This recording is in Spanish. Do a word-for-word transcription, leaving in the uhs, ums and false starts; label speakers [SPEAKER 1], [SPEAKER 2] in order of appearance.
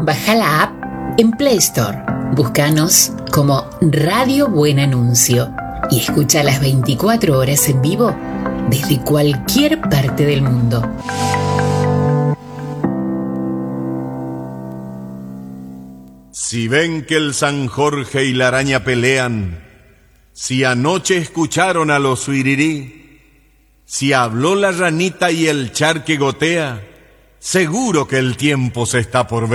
[SPEAKER 1] Baja la app en Play Store. Búscanos como Radio Buen Anuncio y escucha las veinticuatro horas en vivo desde cualquier parte del mundo.
[SPEAKER 2] Si ven que el San Jorge y la araña pelean, si anoche escucharon a los suirirí, si habló la ranita y el charque gotea, seguro que el tiempo se está por ver.